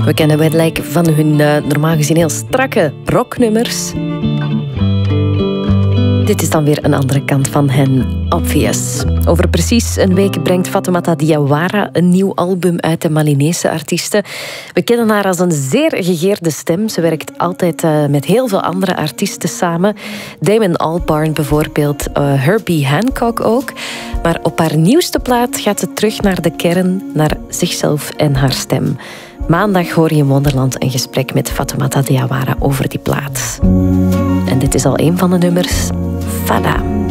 We kennen Wedlake van hun normaal gezien heel strakke rocknummers. Dit is dan weer een andere kant van hen, Obvious. Over precies een week brengt Fatoumata Diawara een nieuw album uit, de Malinese artieste. We kennen haar als een zeer gegeerde stem. Ze werkt altijd met heel veel andere artiesten samen. Damon Albarn bijvoorbeeld, Herbie Hancock ook. Maar op haar nieuwste plaat gaat ze terug naar de kern, naar zichzelf en haar stem. Maandag hoor je in Wonderland een gesprek met Fatoumata Diawara over die plaat. En dit is al een van de nummers, Fada.